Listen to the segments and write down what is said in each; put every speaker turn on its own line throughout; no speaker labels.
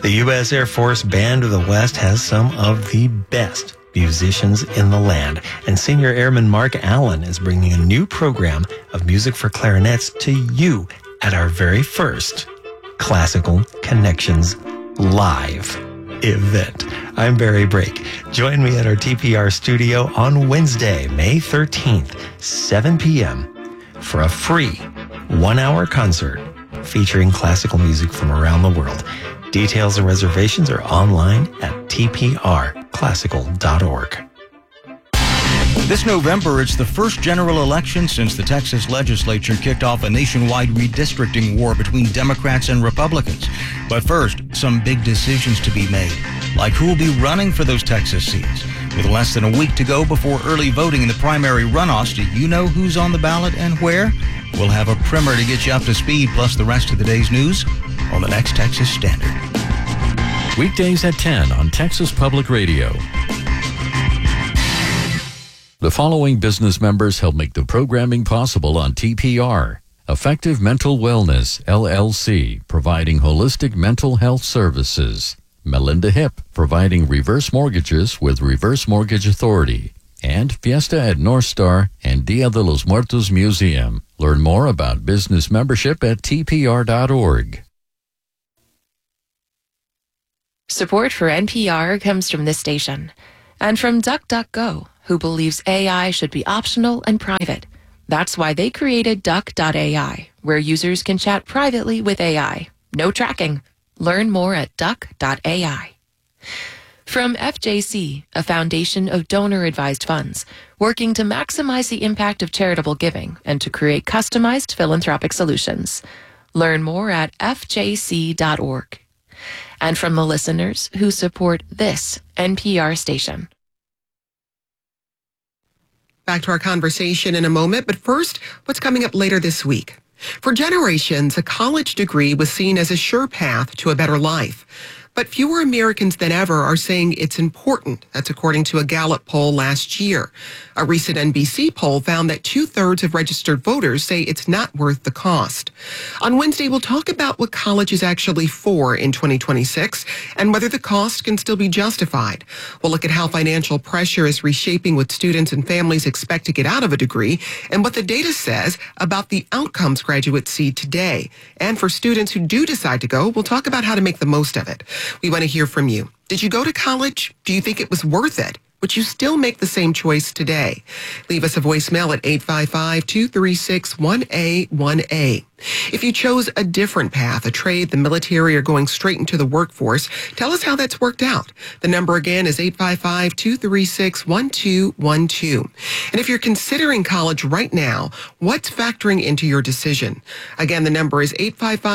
The U.S. Air Force Band of the West has some of the best musicians in the land, and Senior Airman Mark Allen is bringing a new program of music for clarinets to you at our very first Classical Connections Live event. I'm Barry Brake. Join me at our TPR studio on Wednesday, May 13th, 7 p.m. for a free 1-hour concert featuring classical music from around the world. Details and reservations are online at tprclassical.org.
This November, it's the first general election since the Texas legislature kicked off a nationwide redistricting war between Democrats and Republicans. But first, some big decisions to be made, like who will be running for those Texas seats. With less than a week to go before early voting in the primary runoffs, do you know who's on the ballot and where? We'll have a primer to get you up to speed, plus the rest of the day's news on the next Texas Standard.
Weekdays at 10 on Texas Public Radio. The following business members help make the programming possible on TPR. Effective Mental Wellness, LLC, providing holistic mental health services. Melinda Hip, providing reverse mortgages with Reverse Mortgage Authority. And Fiesta at North Star and Dia de los Muertos Museum. Learn more about business membership at tpr.org.
Support for NPR comes from this station and from DuckDuckGo, who believes AI should be optional and private. That's why they created Duck.ai, where users can chat privately with AI. No tracking. Learn more at Duck.ai. From FJC, a foundation of donor-advised funds, working to maximize the impact of charitable giving and to create customized philanthropic solutions. Learn more at fjc.org. And from the listeners who support this NPR station.
Back to our conversation in a moment, but first, what's coming up later this week? For generations, a college degree was seen as a sure path to a better life. But fewer Americans than ever are saying it's important. That's according to a Gallup poll last year. A recent NBC poll found that 2/3 of registered voters say it's not worth the cost. On Wednesday, we'll talk about what college is actually for in 2026 and whether the cost can still be justified. We'll look at how financial pressure is reshaping what students and families expect to get out of a degree and what the data says about the outcomes graduates see today. And for students who do decide to go, we'll talk about how to make the most of it. We want to hear from you. Did you go to college? Do you think it was worth it? Would you still make the same choice today? Leave us a voicemail at 855-236-1A1A. If you chose a different path, a trade, the military, or going straight into the workforce, tell us how that's worked out. The number again is 855-236-1212. And if you're considering college right now, what's factoring into your decision? Again, the number is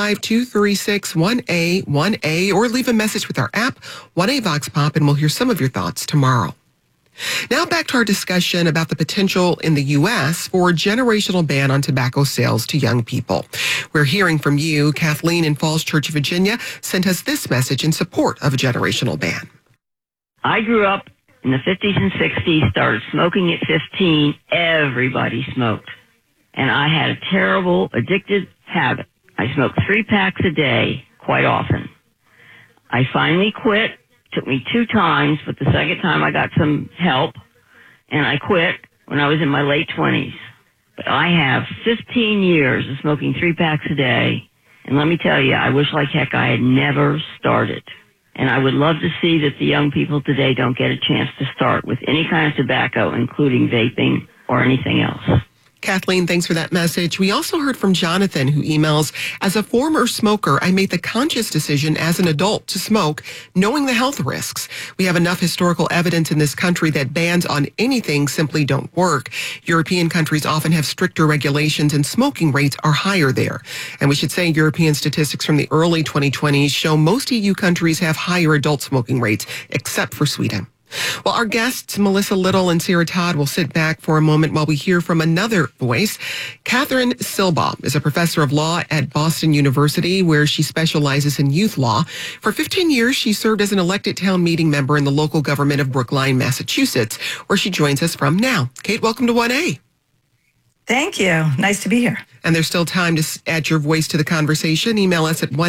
855-236-1A1A, or leave a message with our app, 1A Vox Pop, and we'll hear some of your thoughts tomorrow. Now back to our discussion about the potential in the U.S. for a generational ban on tobacco sales to young people. We're hearing from you. Kathleen in Falls Church, Virginia, sent us this message in support of a generational ban.
I grew up in the 50s and 60s, started smoking at 15. Everybody smoked. And I had a terrible addictive habit. I smoked 3 packs a day quite often. I finally quit. Took me 2 times, but the second time I got some help, and I quit when I was in my late 20s. But I have 15 years of smoking 3 packs a day, and let me tell you, I wish like heck I had never started. And I would love to see that the young people today don't get a chance to start with any kind of tobacco, including vaping or anything else.
Kathleen, thanks for that message. We also heard from Jonathan, who emails, as a former smoker, I made the conscious decision as an adult to smoke, knowing the health risks. We have enough historical evidence in this country that bans on anything simply don't work. European countries often have stricter regulations and smoking rates are higher there. And we should say European statistics from the early 2020s show most EU countries have higher adult smoking rates, except for Sweden. Well, our guests, Melissa Little and Sarah Todd, will sit back for a moment while we hear from another voice. Catherine Silbaugh is a professor of law at Boston University, where she specializes in youth law. For 15 years, she served as an elected town meeting member in the local government of Brookline, Massachusetts, where she joins us from now. Kate, welcome to 1A.
Thank you. Nice to be here.
And there's still time to add your voice to the conversation. Email us at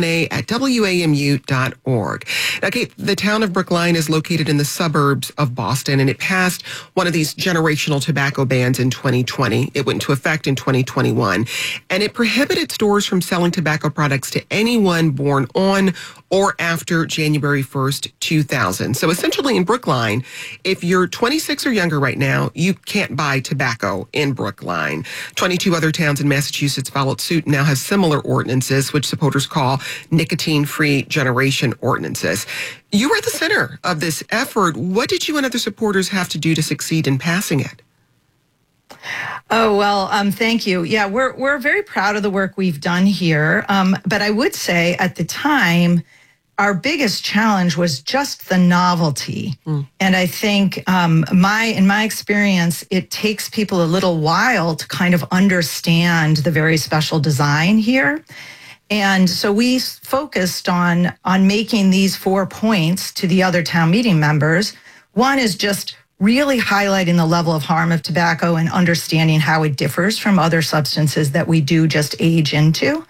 1a@wamu.org. Now, Kate, the town of Brookline is located in the suburbs of Boston, and it passed one of these generational tobacco bans in 2020. It went into effect in 2021, and it prohibited stores from selling tobacco products to anyone born on or after January 1st, 2000. So essentially in Brookline, if you're 26 or younger right now, you can't buy tobacco in Brookline. 22 other towns in Massachusetts followed suit and now have similar ordinances, which supporters call nicotine-free generation ordinances. You were at the center of this effort. What did you and other supporters have to do to succeed in passing it?
Oh, well, thank you. Yeah, we're very proud of the work we've done here. But I would say at the time, our biggest challenge was just the novelty. And I think in my experience, it takes people a little while to kind of understand the very special design here. And so we focused on making these 4 points to the other town meeting members. One is just really highlighting the level of harm of tobacco and understanding how it differs from other substances that we do just age into.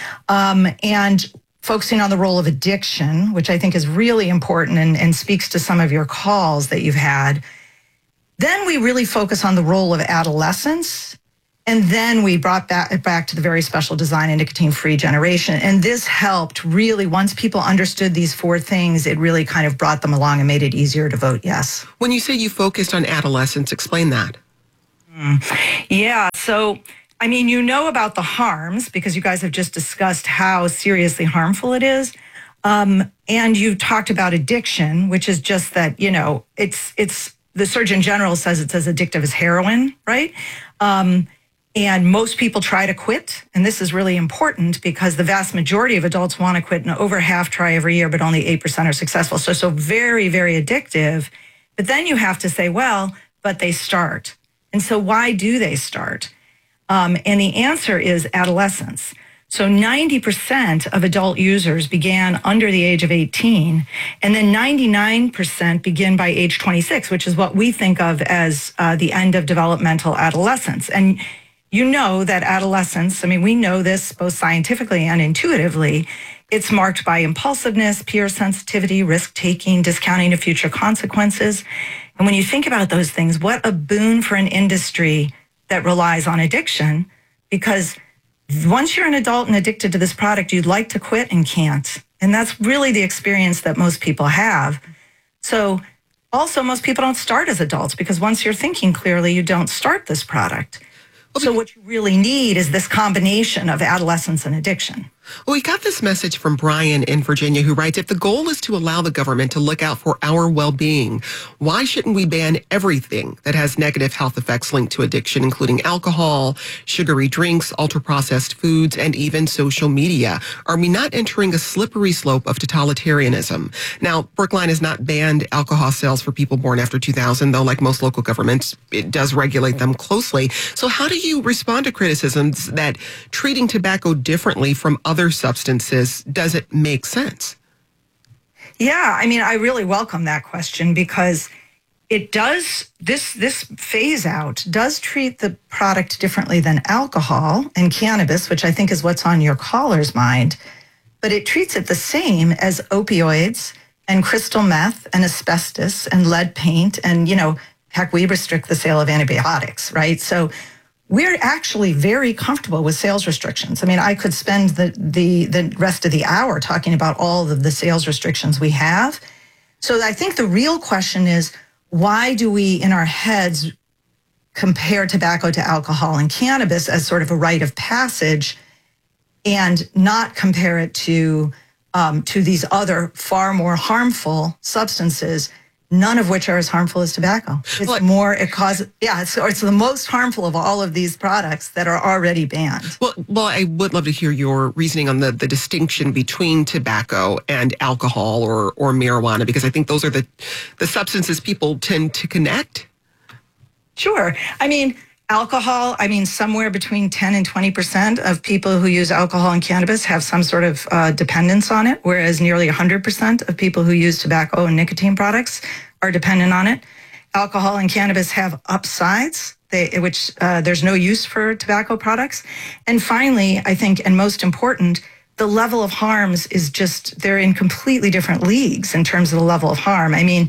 And focusing on the role of addiction, which I think is really important and speaks to some of your calls that you've had. Then we really focus on the role of adolescence. And then we brought that back to the very special design and nicotine-free generation. And this helped really, once people understood these 4 things, it really kind of brought them along and made it easier to vote yes.
When you say you focused on adolescence, explain that.
Yeah, so I mean, you know about the harms because you guys have just discussed how seriously harmful it is. And you talked about addiction, which is just that, you know, it's the Surgeon General says it's as addictive as heroin, right? And most people try to quit. And this is really important because the vast majority of adults want to quit and over half try every year, but only 8% are successful. So very, very addictive. But then you have to say, well, but they start. And so why do they start? And the answer is adolescence. So 90% of adult users began under the age of 18, and then 99% begin by age 26, which is what we think of as the end of developmental adolescence. And you know that adolescence, I mean, we know this both scientifically and intuitively, it's marked by impulsiveness, peer sensitivity, risk-taking, discounting of future consequences. And when you think about those things, what a boon for an industry that relies on addiction, because once you're an adult and addicted to this product, you'd like to quit and can't. And that's really the experience that most people have. So also most people don't start as adults because once you're thinking clearly, you don't start this product. So what you really need is this combination of adolescence and addiction.
Well, we got this message from Brian in Virginia who writes, if the goal is to allow the government to look out for our well-being, why shouldn't we ban everything that has negative health effects linked to addiction, including alcohol, sugary drinks, ultra-processed foods, and even social media? Are we not entering a slippery slope of totalitarianism? Now, Brookline has not banned alcohol sales for people born after 2000, though like most local governments, it does regulate them closely. So how do you respond to criticisms that treating tobacco differently from other substances, does it make sense?
Yeah, I mean, I really welcome that question because it does, this phase out does treat the product differently than alcohol and cannabis, which I think is what's on your caller's mind, but it treats it the same as opioids and crystal meth and asbestos and lead paint and, you know, heck, we restrict the sale of antibiotics, right? So we're actually very comfortable with sales restrictions. I mean, I could spend the rest of the hour talking about all of the sales restrictions we have. So I think the real question is, why do we in our heads compare tobacco to alcohol and cannabis as sort of a rite of passage and not compare it to these other far more harmful substances, none of which are as harmful as tobacco? It's it's the most harmful of all of these products that are already banned.
Well, I would love to hear your reasoning on the distinction between tobacco and alcohol or marijuana, because I think those are the substances people tend to connect.
Sure. I mean, alcohol, somewhere between 10 and 20% of people who use alcohol and cannabis have some sort of dependence on it, whereas nearly 100% of people who use tobacco and nicotine products are dependent on it. alcohol and cannabis have upsides, which there's no use for tobacco products. And finally, I think, and most important, the level of harms is just, they're in completely different leagues in terms of the level of harm. I mean,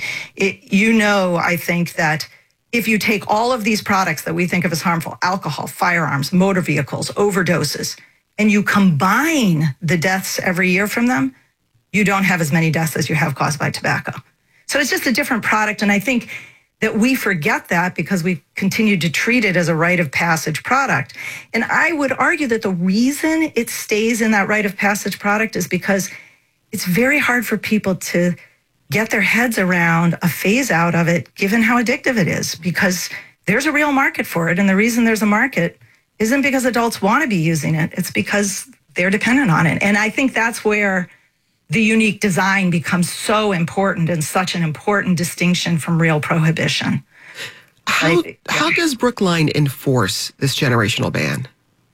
I think that if you take all of these products that we think of as harmful, alcohol, firearms, motor vehicles, overdoses, and you combine the deaths every year from them, you don't have as many deaths as you have caused by tobacco. So it's just a different product. And I think that we forget that because we've continued to treat it as a rite of passage product. And I would argue that the reason it stays in that rite of passage product is because it's very hard for people to get their heads around a phase out of it, given how addictive it is, because there's a real market for it. And the reason there's a market isn't because adults want to be using it. It's because they're dependent on it. And I think that's where the unique design becomes so important and such an important distinction from real prohibition.
How does Brookline enforce this generational ban?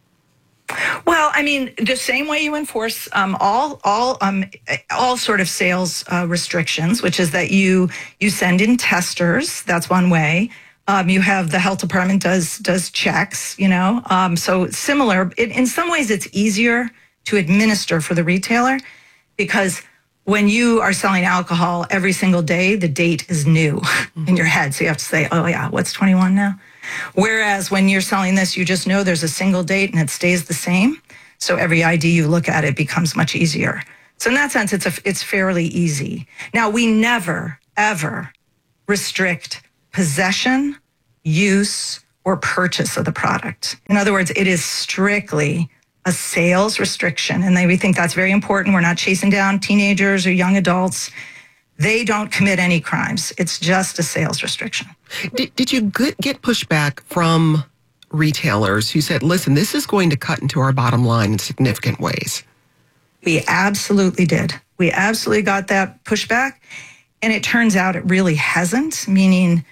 Well, I mean, the same way you enforce all sort of sales restrictions, which is that you send in testers. That's one way. You have the health department does checks. So similar. In some ways, it's easier to administer for the retailer because when you are selling alcohol every single day, the date is new in your head. So you have to say, oh yeah, what's 21 now? Whereas when you're selling this, you just know there's a single date and it stays the same. So every ID you look at, it becomes much easier. So in that sense, it's fairly easy. Now, we never, ever restrict possession, use, or purchase of the product. In other words, it is strictly a sales restriction. And we think that's very important. We're not chasing down teenagers or young adults. They don't commit any crimes. It's just a sales restriction.
Did you get pushback from retailers who said, listen, this is going to cut into our bottom line in significant ways?
We absolutely did. We absolutely got that pushback. And it turns out it really hasn't, meaning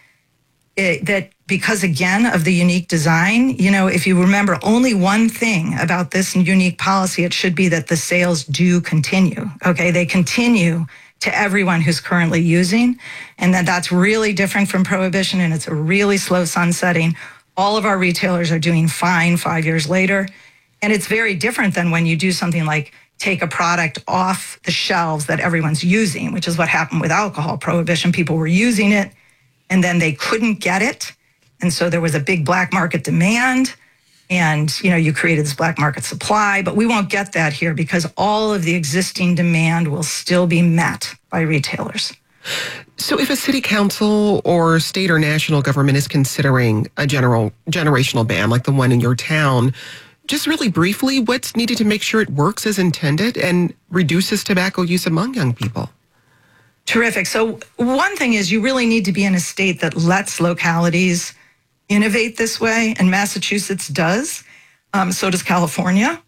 that because, again, of the unique design, if you remember only one thing about this unique policy, it should be that the sales do continue. Okay, they continue to everyone who's currently using, and that's really different from prohibition, and it's a really slow sunsetting. All of our retailers are doing fine 5 years later, and it's very different than when you do something like take a product off the shelves that everyone's using, which is what happened with alcohol prohibition. People were using it, and then they couldn't get it. And so there was a big black market demand, and you created this black market supply. But we won't get that here because all of the existing demand will still be met by retailers.
So if a city council or state or national government is considering a generational ban like the one in your town, just really briefly, what's needed to make sure it works as intended and reduces tobacco use among young people?
Terrific. So one thing is you really need to be in a state that lets localities innovate this way, and Massachusetts does. So does California.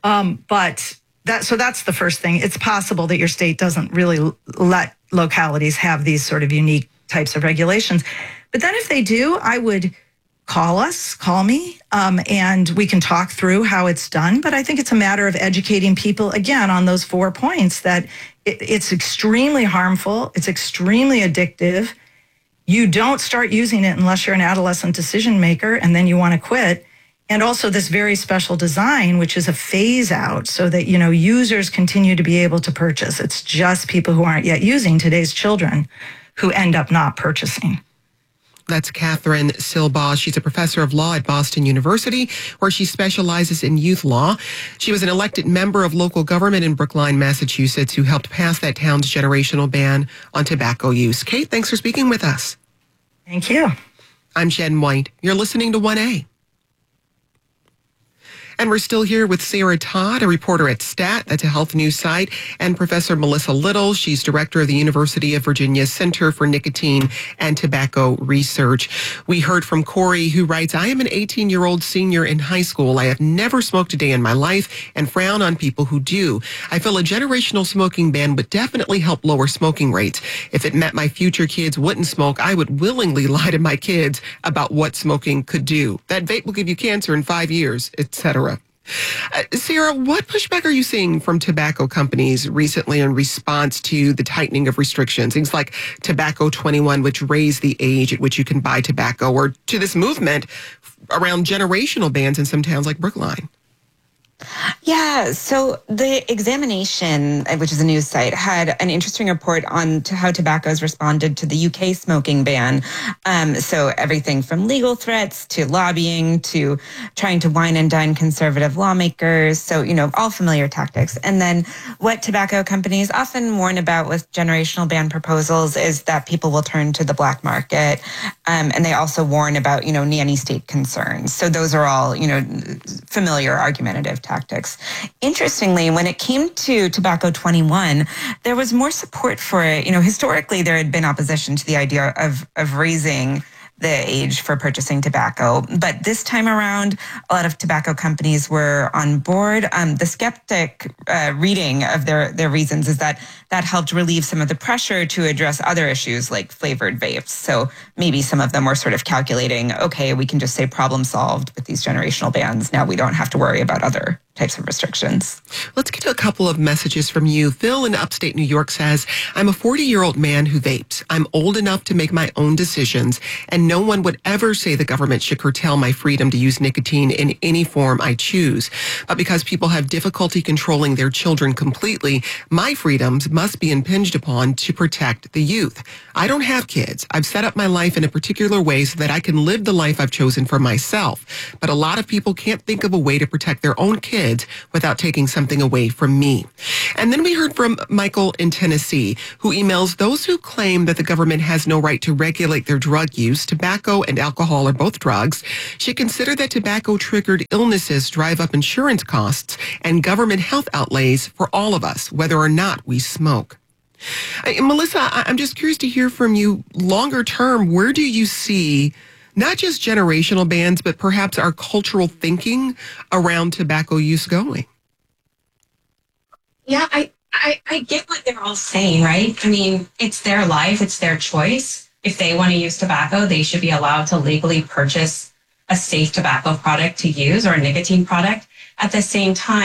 But that's the first thing. It's possible that your state doesn't really let localities have these sort of unique types of regulations. But then if they do, I would call me, and we can talk through how it's done. But I think it's a matter of educating people, again, on those 4 points, that it's extremely harmful, it's extremely addictive. You don't start using it unless you're an adolescent decision maker, and then you want to quit. And also this very special design, which is a phase out so that, users continue to be able to purchase. It's just people who aren't yet using, today's children, who end up not purchasing.
That's Catherine Silbaugh. She's a professor of law at Boston University, where she specializes in youth law. She was an elected member of local government in Brookline, Massachusetts, who helped pass that town's generational ban on tobacco use. Kate, thanks for speaking with us.
Thank you.
I'm Jen White. You're listening to 1A. And we're still here with Sarah Todd, a reporter at STAT, that's a health news site, and Professor Melissa Little. She's director of the University of Virginia Center for Nicotine and Tobacco Research. We heard from Corey, who writes, I am an 18-year-old senior in high school. I have never smoked a day in my life and frown on people who do. I feel a generational smoking ban would definitely help lower smoking rates. If it meant my future kids wouldn't smoke, I would willingly lie to my kids about what smoking could do. That vape will give you cancer in 5 years, etc. Sarah, what pushback are you seeing from tobacco companies recently in response to the tightening of restrictions? Things like Tobacco 21, which raised the age at which you can buy tobacco, or to this movement around generational bans in some towns like Brookline.
Yeah, so the Examination, which is a news site, had an interesting report on how tobaccos responded to the UK smoking ban. So everything from legal threats to lobbying to trying to wine and dine conservative lawmakers. So, all familiar tactics. And then what tobacco companies often warn about with generational ban proposals is that people will turn to the black market. And they also warn about, nanny state concerns. So those are all, familiar argumentative tactics. Interestingly, when it came to Tobacco 21, there was more support for it. Historically, there had been opposition to the idea of raising the age for purchasing tobacco. But this time around, a lot of tobacco companies were on board. The skeptic reading of their reasons is that helped relieve some of the pressure to address other issues like flavored vapes. So maybe some of them were sort of calculating, okay, we can just say problem solved with these generational bans. Now we don't have to worry about other types of restrictions.
Let's get to a couple of messages from you. Phil in upstate New York says, I'm a 40-year-old man who vapes. I'm old enough to make my own decisions, and no one would ever say the government should curtail my freedom to use nicotine in any form I choose. But because people have difficulty controlling their children completely, my freedoms must be impinged upon to protect the youth. I don't have kids. I've set up my life in a particular way so that I can live the life I've chosen for myself. But a lot of people can't think of a way to protect their own kids without taking something away from me. And then we heard from Michael in Tennessee, who emails, those who claim that the government has no right to regulate their drug use, tobacco and alcohol are both drugs, should consider that tobacco-triggered illnesses drive up insurance costs and government health outlays for all of us, whether or not we smoke. Melissa, I'm just curious to hear from you longer term. Where do you see not just generational bans, but perhaps our cultural thinking around tobacco use going?
Yeah, I get what they're all saying, right? I mean, it's their life, it's their choice. If they want to use tobacco, they should be allowed to legally purchase a safe tobacco product to use or a nicotine product. At the same time,